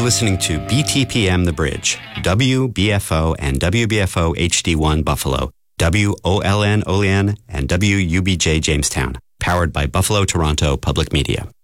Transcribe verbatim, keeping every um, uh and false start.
listening to B T P M The Bridge, W B F O and W B F O H D one Buffalo, W O L N Olean, and W U B J Jamestown, powered by Buffalo Toronto Public Media.